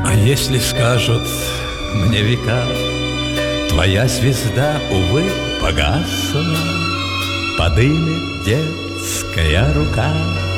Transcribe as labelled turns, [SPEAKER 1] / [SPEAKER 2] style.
[SPEAKER 1] А если скажут мне века, твоя звезда, увы, погасла, подымет детская рука